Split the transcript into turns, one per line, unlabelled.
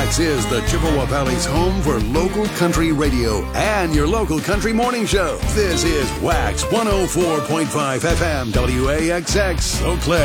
Wax is the Chippewa Valley's home for local country radio and your local country morning show. This is Wax 104.5 FM WAXX Eau Claire.